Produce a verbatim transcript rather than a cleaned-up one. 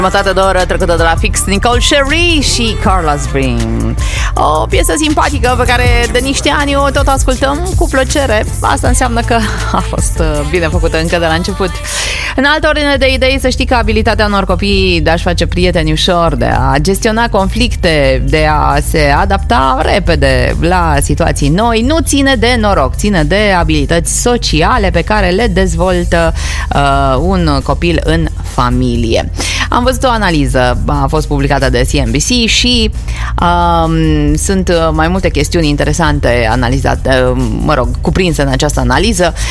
Jumătate de oră trecută de la fix, Nicole Scherry și Carla Spring. O piesă simpatică pe care de niște ani o tot ascultăm cu plăcere. Asta înseamnă că a fost bine făcută încă de la început. În altă ordine de idei, să știi că abilitatea unor copii de a-și face prieteni ușor, de a gestiona conflicte, de a se adapta repede la situații noi, nu ține de noroc, ține de abilități sociale pe care le dezvoltă uh, un copil în familie. Am văzut o analiză, a fost publicată de C N B C și um, sunt mai multe chestiuni interesante analizate, mă rog, cuprinse în această analiză.